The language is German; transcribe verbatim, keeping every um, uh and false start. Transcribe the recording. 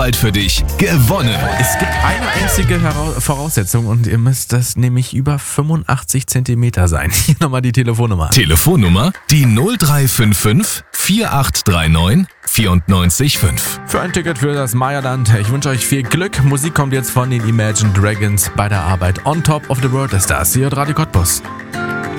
bald für dich gewonnen. Es gibt eine einzige Hera- Voraussetzung und ihr müsst das nämlich über fünfundachtzig Zentimeter sein. Hier nochmal die Telefonnummer. Telefonnummer die null drei fünf fünf vier acht drei neun vier neun fünf. Für ein Ticket für das Meierland. Ich wünsche euch viel Glück. Musik kommt jetzt von den Imagine Dragons bei der Arbeit. On Top of the World ist das. Hier Radio Cottbus.